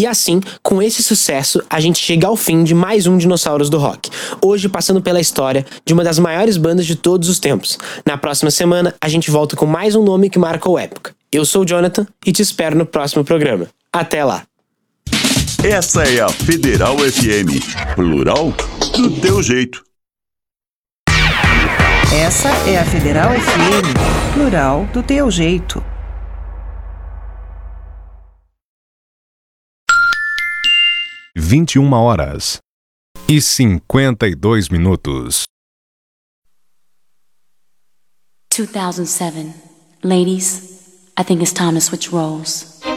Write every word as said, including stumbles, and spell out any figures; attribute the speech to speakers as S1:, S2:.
S1: E assim, com esse sucesso, a gente chega ao fim de mais um Dinossauros do Rock. Hoje passando pela história de uma das maiores bandas de todos os tempos. Na próxima semana, a gente volta com mais um nome que marcou época. Eu sou o Jonathan e te espero no próximo programa. Até lá!
S2: Essa é a Federal F M, plural do teu jeito.
S3: Essa é a Federal F M, plural do teu jeito.
S4: vinte e uma horas e cinquenta e dois minutos.
S5: two thousand seven. Ladies, I think it's time to switch roles.